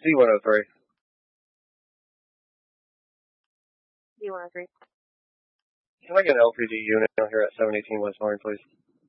D103. D103. Can I get an LPD unit out here at 718 West Horn, please?